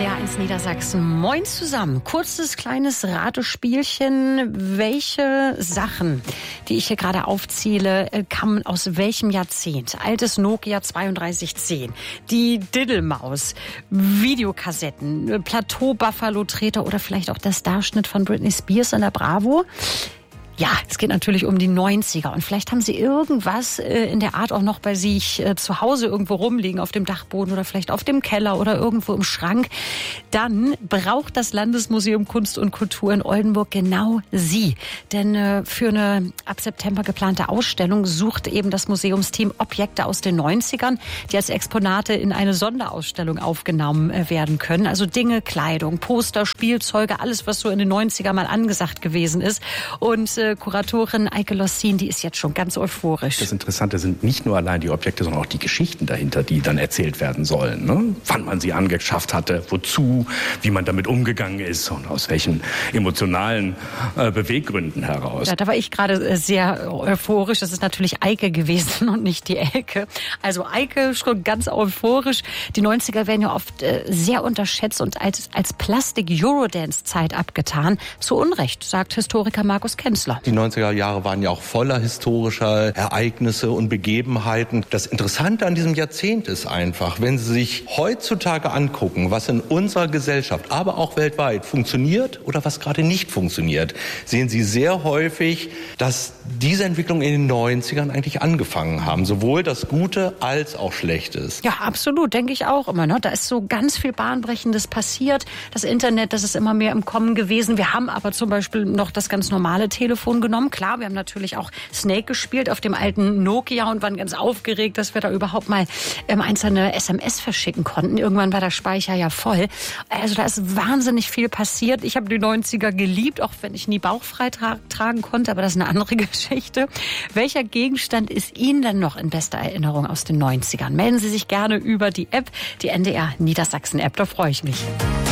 NDR1 Niedersachsen. Moin zusammen. Kurzes, kleines Ratespielchen. Welche Sachen, die ich hier gerade aufzähle, kamen aus welchem Jahrzehnt? Altes Nokia 3210, die Diddelmaus, Videokassetten, Plateau Buffalo Treter oder vielleicht auch der Starschnitt von Britney Spears in der Bravo. Ja, es geht natürlich um die 90er und vielleicht haben Sie irgendwas in der Art auch noch bei sich zu Hause irgendwo rumliegen, auf dem Dachboden oder vielleicht auf dem Keller oder irgendwo im Schrank. Dann braucht das Landesmuseum Kunst und Kultur in Oldenburg genau Sie. Denn für eine ab September geplante Ausstellung sucht eben das Museumsteam Objekte aus den 90ern, die als Exponate in eine Sonderausstellung aufgenommen werden können. Also Dinge, Kleidung, Poster, Spielzeuge, alles, was so in den 90er mal angesagt gewesen ist. Und Kuratorin Eike Lossin, die ist jetzt schon ganz euphorisch. Das Interessante sind nicht nur allein die Objekte, sondern auch die Geschichten dahinter, die dann erzählt werden sollen. Ne? Wann man sie angeschafft hatte, wozu, wie man damit umgegangen ist und aus welchen emotionalen Beweggründen heraus. Ja, da war ich gerade sehr euphorisch. Das ist natürlich Eike gewesen und nicht die Elke. Also Eike schon ganz euphorisch. Die 90er werden ja oft sehr unterschätzt und als Plastik-Eurodance-Zeit abgetan. Zu Unrecht, sagt Historiker Markus Kenzler. Die 90er Jahre waren ja auch voller historischer Ereignisse und Begebenheiten. Das Interessante an diesem Jahrzehnt ist einfach, wenn Sie sich heutzutage angucken, was in unserer Gesellschaft, aber auch weltweit funktioniert oder was gerade nicht funktioniert, sehen Sie sehr häufig, dass diese Entwicklung in den 90ern eigentlich angefangen haben. Sowohl das Gute als auch Schlechtes. Ja, absolut, denke ich auch immer. Ne? Da ist so ganz viel Bahnbrechendes passiert. Das Internet, das ist immer mehr im Kommen gewesen. Wir haben aber zum Beispiel noch das ganz normale Telefon genommen. Klar, wir haben natürlich auch Snake gespielt auf dem alten Nokia und waren ganz aufgeregt, dass wir da überhaupt mal einzelne SMS verschicken konnten. Irgendwann war der Speicher ja voll. Also da ist wahnsinnig viel passiert. Ich habe die 90er geliebt, auch wenn ich nie bauchfrei tragen konnte, aber das ist eine andere Geschichte. Welcher Gegenstand ist Ihnen denn noch in bester Erinnerung aus den 90ern? Melden Sie sich gerne über die App, die NDR Niedersachsen App, da freue ich mich.